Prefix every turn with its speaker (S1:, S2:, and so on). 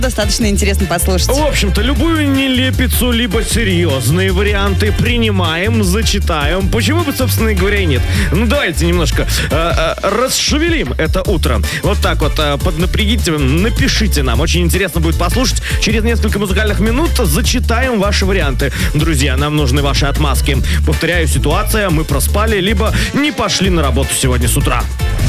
S1: достаточно интересно послушать.
S2: В общем-то, любую нелепицу, либо серьезные варианты принимаем, зачитаем. Почему бы, собственно говоря, и нет? Ну, давайте немножко расшевелим это утро. Вот так вот, поднапрягите, напишите нам. Очень интересно будет послушать. Через несколько музыкальных минут зачитаем ваши варианты. Друзья, нам нужны ваши отмазки. Повторяю, ситуация: мы проспали, либо не пошли на работу сегодня с утра.